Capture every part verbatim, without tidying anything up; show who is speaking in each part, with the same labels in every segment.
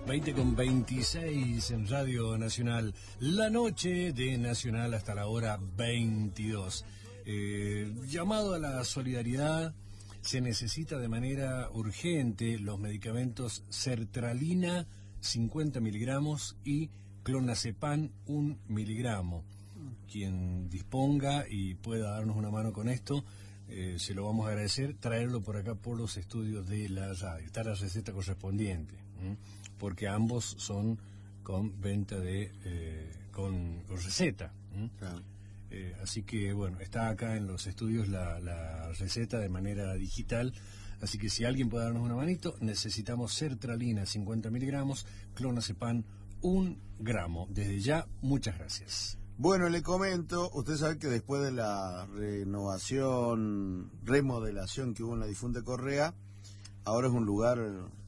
Speaker 1: veinte con veintiséis en Radio Nacional, la noche de Nacional hasta la hora veintidós. Eh, llamado a la solidaridad, se necesita de manera urgente los medicamentos sertralina cincuenta miligramos y clonazepam un miligramo. Quien disponga y pueda darnos una mano con esto, eh, se lo vamos a agradecer, traerlo por acá por los estudios de la radio. Está la receta correspondiente, ¿eh? Porque ambos son con venta de, eh, con, con receta. ¿eh? Claro. Eh, así que bueno, está acá en los estudios la, la receta de manera digital. Así que si alguien puede darnos una manito, necesitamos sertralina cincuenta miligramos, clonazepam un gramo. Desde ya, muchas gracias.
Speaker 2: Bueno, le comento, usted sabe que después de la renovación, remodelación que hubo en la difunta Correa, ahora es un lugar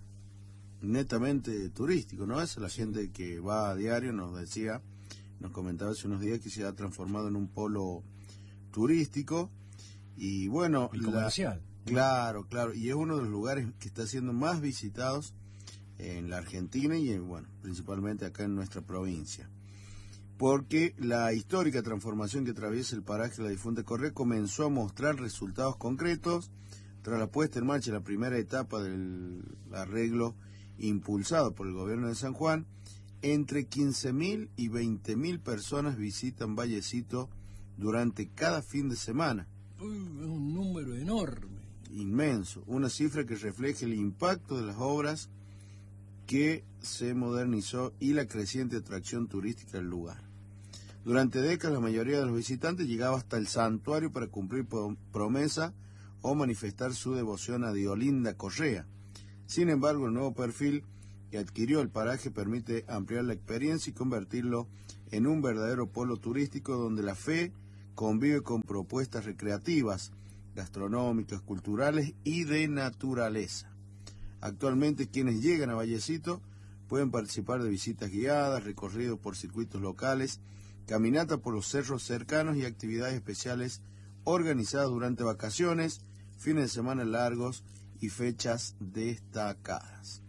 Speaker 2: netamente turístico, ¿no? Es la gente que va a diario, nos decía, nos comentaba hace unos días que se ha transformado en un polo turístico y bueno...
Speaker 1: Y comercial.
Speaker 2: La, claro, claro, y es uno de los lugares que está siendo más visitados en la Argentina y, en, bueno, principalmente acá en nuestra provincia. Porque la histórica transformación que atraviesa el paraje de la difunta Correa comenzó a mostrar resultados concretos tras la puesta en marcha de la primera etapa del arreglo impulsado por el gobierno de San Juan. Entre quince mil y veinte mil personas visitan Vallecito durante cada fin de semana.
Speaker 1: Uy, es un número enorme.
Speaker 2: Inmenso, una cifra que refleja el impacto de las obras que se modernizó y la creciente atracción turística del lugar. Durante décadas la mayoría de los visitantes llegaba hasta el santuario para cumplir promesa o manifestar su devoción a Diolinda Correa. Sin embargo, el nuevo perfil que adquirió el paraje permite ampliar la experiencia y convertirlo en un verdadero polo turístico donde la fe convive con propuestas recreativas, gastronómicas, culturales y de naturaleza. Actualmente quienes llegan a Vallecito pueden participar de visitas guiadas, recorridos por circuitos locales, caminata por los cerros cercanos y actividades especiales organizadas durante vacaciones, fines de semana largos y fechas destacadas.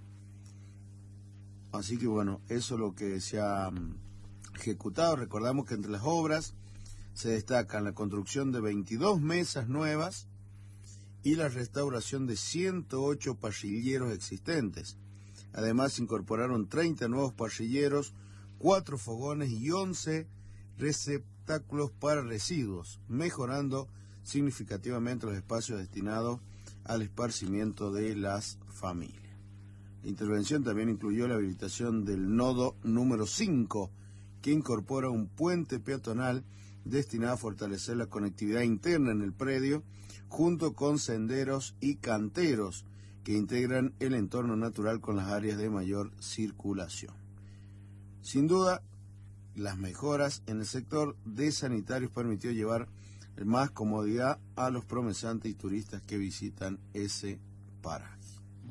Speaker 2: Así que bueno, eso es lo que se ha um, ejecutado. Recordamos que entre las obras se destacan la construcción de veintidós mesas nuevas y la restauración de ciento ocho parrilleros existentes. Además se incorporaron treinta nuevos parrilleros, cuatro fogones y once receptáculos para residuos, mejorando significativamente los espacios destinados al esparcimiento de las familias. La intervención también incluyó la habilitación del nodo número cinco, que incorpora un puente peatonal destinado a fortalecer la conectividad interna en el predio, junto con senderos y canteros que integran el entorno natural con las áreas de mayor circulación. Sin duda, las mejoras en el sector de sanitarios permitió llevar más comodidad a los promesantes y turistas que visitan ese paraje.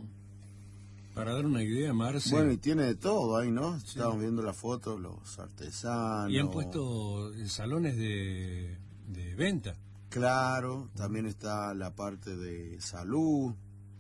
Speaker 1: Para dar una idea, Marce...
Speaker 2: Bueno, y tiene de todo ahí, ¿no? Sí. Estamos viendo las fotos, los artesanos...
Speaker 1: Y han puesto salones de, de venta.
Speaker 2: Claro, también está la parte de salud.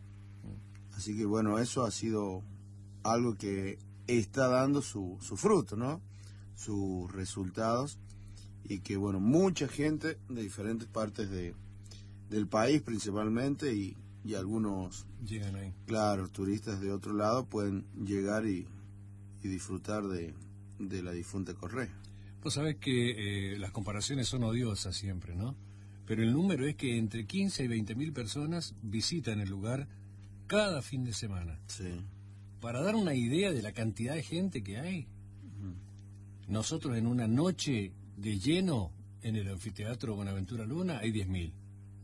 Speaker 2: Así que bueno, eso ha sido algo que está dando su, su fruto, ¿no? Sus resultados. Y que bueno, mucha gente de diferentes partes de, del país principalmente y... y algunos,
Speaker 1: llegan ahí.
Speaker 2: Claro, turistas de otro lado pueden llegar y, y disfrutar de, de la difunta Correa.
Speaker 1: Vos sabés que eh, las comparaciones son odiosas siempre, ¿no? Pero el número es que entre quince y veinte mil personas visitan el lugar cada fin de semana.
Speaker 2: Sí.
Speaker 1: Para dar una idea de la cantidad de gente que hay, uh-huh. Nosotros en una noche de lleno en el anfiteatro Buenaventura Luna hay diez mil.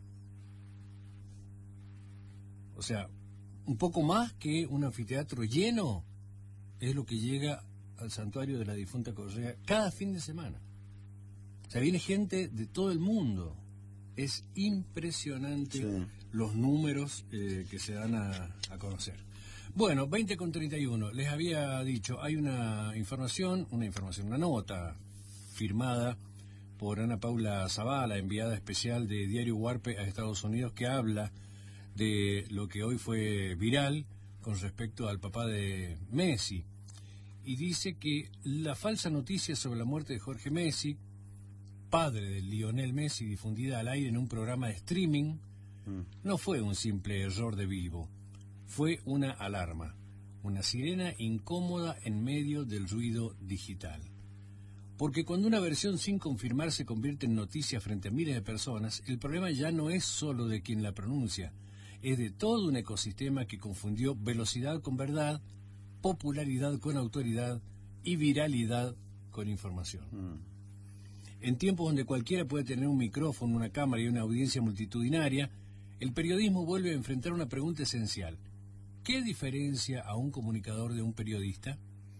Speaker 1: O sea, un poco más que un anfiteatro lleno es lo que llega al santuario de la difunta Correa cada fin de semana. O sea, viene gente de todo el mundo. Es impresionante sí. Los números eh, que se dan a, a conocer. Bueno, veinte con treinta y uno. Les había dicho, hay una información, una información, una nota firmada por Ana Paula Zavala, enviada especial de Diario Huarpe a Estados Unidos, que habla de lo que hoy fue viral con respecto al papá de Messi, y dice que la falsa noticia sobre la muerte de Jorge Messi, padre de Lionel Messi, difundida al aire en un programa de streaming, mm. no fue un simple error de vivo, fue una alarma, una sirena incómoda en medio del ruido digital. Porque cuando una versión sin confirmar se convierte en noticia frente a miles de personas, el problema ya no es solo de quien la pronuncia, es de todo un ecosistema que confundió velocidad con verdad, popularidad con autoridad y viralidad con información. Mm. En tiempos donde cualquiera puede tener un micrófono, una cámara y una audiencia multitudinaria, el periodismo vuelve a enfrentar una pregunta esencial. ¿Qué diferencia a un comunicador de un periodista?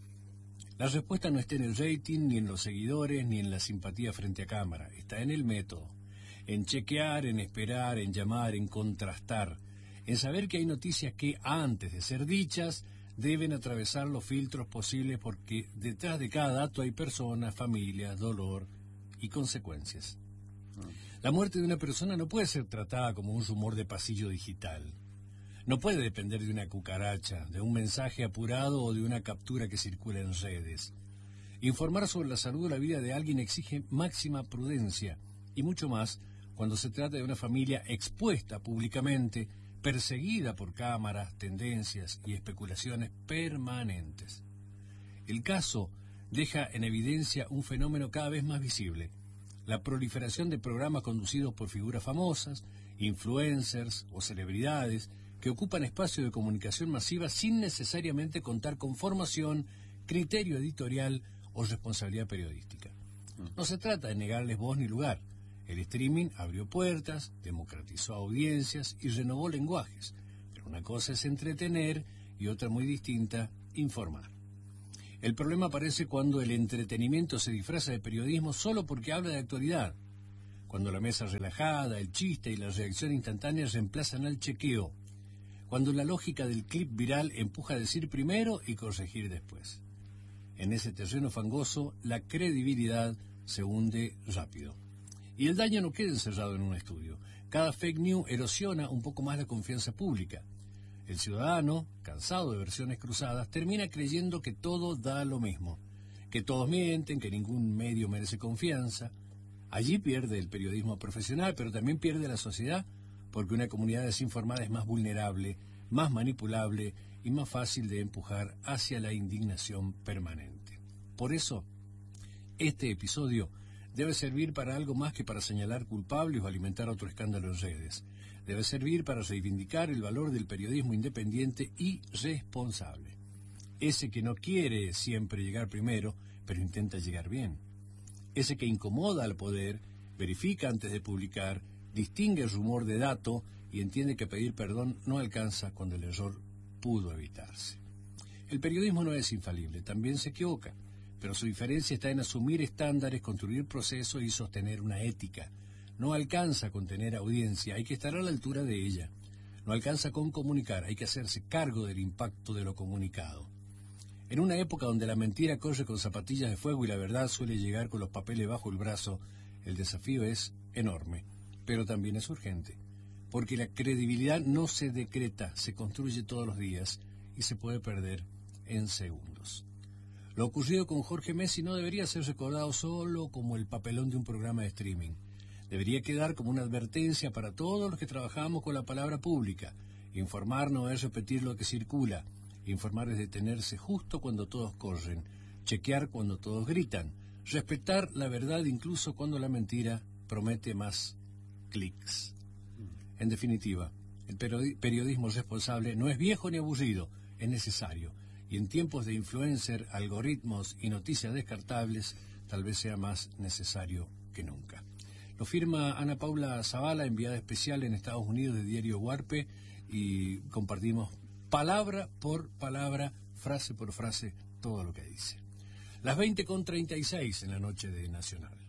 Speaker 1: La respuesta no está en el rating, ni en los seguidores, ni en la simpatía frente a cámara. Está en el método, en chequear, en esperar, en llamar, en contrastar, en saber que hay noticias que, antes de ser dichas, deben atravesar los filtros posibles porque detrás de cada dato hay personas, familias, dolor y consecuencias. La muerte de una persona no puede ser tratada como un rumor de pasillo digital. No puede depender de una cucaracha, de un mensaje apurado o de una captura que circula en redes. Informar sobre la salud o la vida de alguien exige máxima prudencia y mucho más cuando se trata de una familia expuesta públicamente, perseguida por cámaras, tendencias y especulaciones permanentes. El caso deja en evidencia un fenómeno cada vez más visible: la proliferación de programas conducidos por figuras famosas, influencers o celebridades que ocupan espacios de comunicación masiva sin necesariamente contar con formación, criterio editorial o responsabilidad periodística. No se trata de negarles voz ni lugar. El streaming abrió puertas, democratizó audiencias y renovó lenguajes. Pero una cosa es entretener y otra muy distinta, informar. El problema aparece cuando el entretenimiento se disfraza de periodismo solo porque habla de actualidad. Cuando la mesa relajada, el chiste y la reacción instantánea reemplazan al chequeo. Cuando la lógica del clip viral empuja a decir primero y corregir después. En ese terreno fangoso, la credibilidad se hunde rápido. Y el daño no queda encerrado en un estudio. Cada fake news erosiona un poco más la confianza pública. El ciudadano, cansado de versiones cruzadas, termina creyendo que todo da lo mismo, que todos mienten, que ningún medio merece confianza. Allí pierde el periodismo profesional, pero también pierde la sociedad, porque una comunidad desinformada es más vulnerable, más manipulable y más fácil de empujar hacia la indignación permanente. Por eso, este episodio debe servir para algo más que para señalar culpables o alimentar otro escándalo en redes. Debe servir para reivindicar el valor del periodismo independiente y responsable. Ese que no quiere siempre llegar primero, pero intenta llegar bien. Ese que incomoda al poder, verifica antes de publicar, distingue el rumor de dato y entiende que pedir perdón no alcanza cuando el error pudo evitarse. El periodismo no es infalible, también se equivoca, pero su diferencia está en asumir estándares, construir procesos y sostener una ética. No alcanza con tener audiencia, hay que estar a la altura de ella. No alcanza con comunicar, hay que hacerse cargo del impacto de lo comunicado. En una época donde la mentira corre con zapatillas de fuego y la verdad suele llegar con los papeles bajo el brazo, el desafío es enorme, pero también es urgente, porque la credibilidad no se decreta, se construye todos los días y se puede perder en segundos. Lo ocurrido con Jorge Messi no debería ser recordado solo como el papelón de un programa de streaming. Debería quedar como una advertencia para todos los que trabajamos con la palabra pública. Informar no es repetir lo que circula. Informar es detenerse justo cuando todos corren, chequear cuando todos gritan, respetar la verdad incluso cuando la mentira promete más clics. En definitiva, el periodismo responsable no es viejo ni aburrido, es necesario. Y en tiempos de influencer, algoritmos y noticias descartables, tal vez sea más necesario que nunca. Lo firma Ana Paula Zavala, enviada especial en Estados Unidos de Diario Huarpe, y compartimos palabra por palabra, frase por frase, todo lo que dice. Las veinte con treinta y seis en la noche de Nacional.